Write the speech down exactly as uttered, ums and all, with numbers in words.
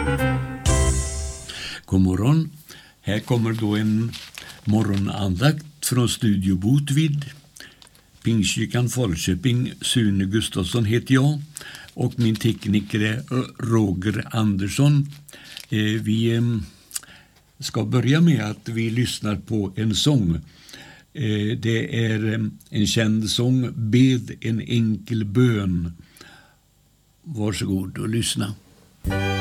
God morgon. Här kommer då en morgonandakt från Studio Botvid. Pingstkyrkan Falköping. Sune Gustafsson heter jag och min tekniker är Roger Andersson. Vi ska börja med att vi lyssnar på en sång. Det är en känd sång, Bed en enkel bön. Varsågod och lyssna.